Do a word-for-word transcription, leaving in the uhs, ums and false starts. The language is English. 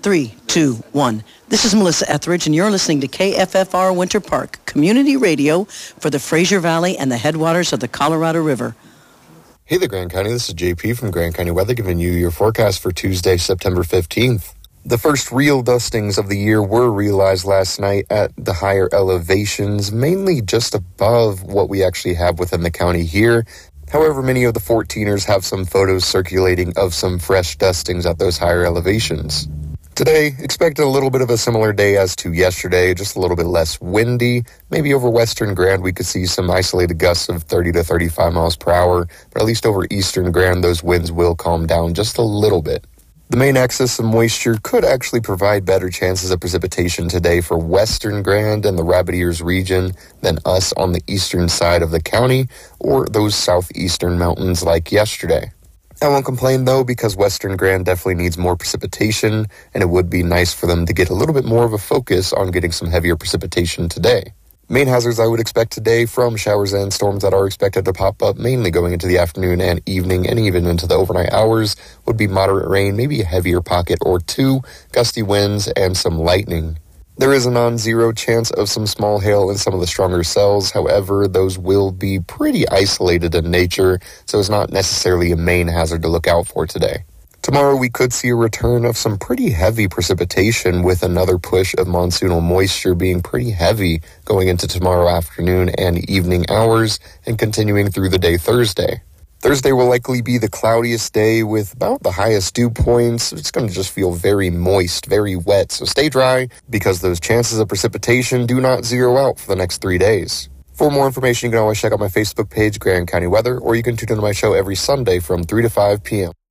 Three, two, one. This is Melissa Etheridge, and you're listening to K F F R Winter Park, community radio for the Fraser Valley and the headwaters of the Colorado River. Hey there, Grand County. This is J P from Grand County Weather, giving you your forecast for Tuesday, September fifteenth. The first real dustings of the year were realized last night at the higher elevations, mainly just above what we actually have within the county here. However, many of the fourteeners have some photos circulating of some fresh dustings at those higher elevations. Today, expect a little bit of a similar day as to yesterday, just a little bit less windy. Maybe over Western Grand, we could see some isolated gusts of thirty to thirty-five miles per hour, but at least over Eastern Grand, those winds will calm down just a little bit. The main excess of moisture could actually provide better chances of precipitation today for Western Grand and the Rabbit Ears region than us on the eastern side of the county or those southeastern mountains like yesterday. I won't complain, though, because Western Grand definitely needs more precipitation, and it would be nice for them to get a little bit more of a focus on getting some heavier precipitation today. Main hazards I would expect today from showers and storms that are expected to pop up mainly going into the afternoon and evening and even into the overnight hours would be moderate rain, maybe a heavier pocket or two, gusty winds, and some lightning. There is a non-zero chance of some small hail in some of the stronger cells. However, those will be pretty isolated in nature, so it's not necessarily a main hazard to look out for today. Tomorrow, we could see a return of some pretty heavy precipitation with another push of monsoonal moisture being pretty heavy going into tomorrow afternoon and evening hours and continuing through the day Thursday. Thursday will likely be the cloudiest day with about the highest dew points. It's going to just feel very moist, very wet, so stay dry because those chances of precipitation do not zero out for the next three days. For more information, you can always check out my Facebook page, Grand County Weather, or you can tune into my show every Sunday from three to five p.m.